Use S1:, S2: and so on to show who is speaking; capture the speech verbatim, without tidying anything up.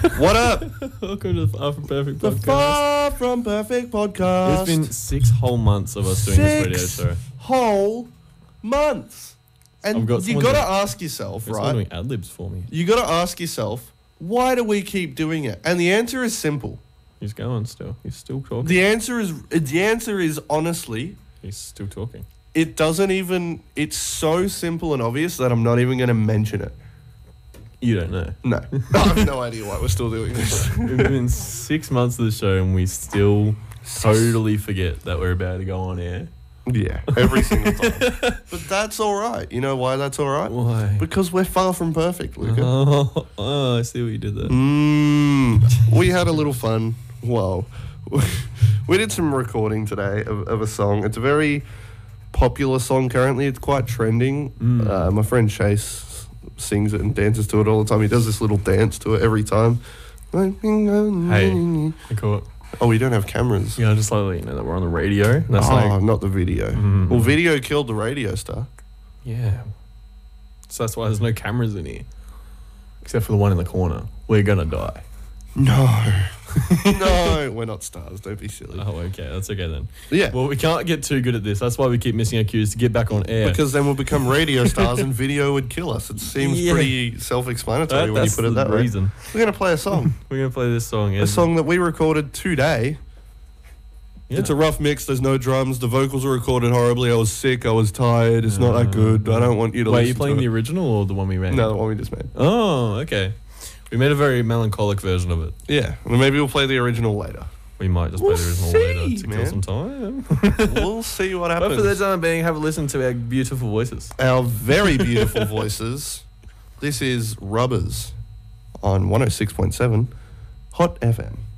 S1: What up?
S2: Welcome to the Far From Perfect
S1: The
S2: podcast.
S1: Far From Perfect podcast.
S2: It's been six whole months of us doing this radio
S1: Six
S2: show.
S1: whole months.
S2: I've
S1: And
S2: got
S1: you
S2: someone
S1: got to
S2: doing-
S1: ask yourself,
S2: It's
S1: right?
S2: doing ad libs for me.
S1: You got to ask yourself, why do we keep doing it? And the answer is simple.
S2: He's going still. He's still talking.
S1: The answer is the answer is honestly,
S2: He's still talking.
S1: it doesn't even. It's so simple and obvious that I'm not even going to mention it.
S2: You don't know.
S1: No, I have no idea why we're still doing this.
S2: It's been six months of the show and we still totally forget that we're about to go on air.
S1: Yeah, every single time. But that's all right. You know why that's all right?
S2: Why?
S1: Because we're far from perfect, Luca.
S2: Oh, oh, I see what you did there.
S1: Mmm. We had a little fun. Whoa. We did some recording today of, of a song. It's a very popular song currently. It's quite trending.
S2: Mm.
S1: Uh, my friend Chase sings it and dances to it all the time. He does this little dance to it every time.
S2: Hey, I caught.
S1: Oh, we don't have cameras.
S2: Yeah, just like let you know that we're on the radio. That's
S1: oh,
S2: like,
S1: not the video.
S2: Mm.
S1: Well, video killed the radio star.
S2: yeah. So that's why there's no cameras in here, except for the one in the corner. We're gonna die.
S1: No. No, we're not stars. Don't be silly.
S2: Oh, okay, that's okay then.
S1: Yeah.
S2: Well, we can't get too good at this. That's why we keep missing our cues to get back on air.
S1: Because then we'll become radio stars and video would kill us. It seems
S2: Yeah.
S1: pretty self-explanatory
S2: That-
S1: when you
S2: that's
S1: put it
S2: the
S1: that way.
S2: reason.
S1: We're going to play a song.
S2: We're gonna play this song.
S1: A song that we recorded today.
S2: Yeah.
S1: It's a rough mix. There's no drums. The vocals are recorded horribly. I was sick. I was tired. It's not that good. I don't want you to
S2: Wait, are
S1: listen
S2: you playing
S1: to
S2: the
S1: it.
S2: original or the one we made?
S1: No, the one we just made.
S2: Oh, okay. We made a very melancholic version of it.
S1: Yeah. Well, maybe we'll play the original later.
S2: We might just
S1: We'll
S2: play the original
S1: see,
S2: later to
S1: man.
S2: kill some time.
S1: We'll see what
S2: But
S1: happens.
S2: for the time being, have a listen to our beautiful voices.
S1: Our very beautiful voices. This is Rubbers on one oh six point seven Hot F M.